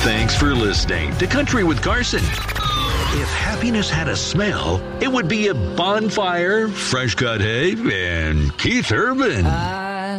Thanks for listening to Country with Carson. If happiness had a smell, it would be a bonfire, fresh cut hay, and Keith Urban.